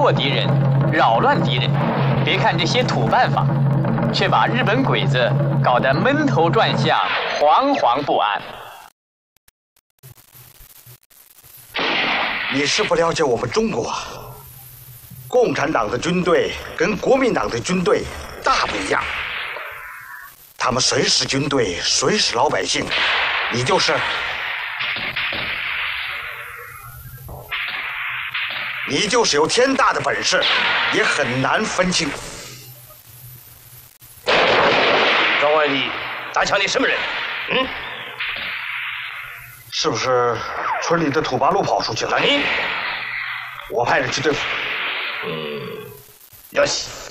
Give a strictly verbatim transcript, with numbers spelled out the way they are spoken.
破敌人，扰乱敌人。别看这些土办法，却把日本鬼子搞得闷头转向，惶惶不安。 你是不了解我们中国，共产党的军队跟国民党的军队大不一样。他们谁是军队，谁是老百姓，你就是。你就是有天大的本事，也很难分清。 庄外你打枪，你什么人？嗯？ 是不是村里的土八路跑出去了？ 你， 我派人去对付。 嗯，よし。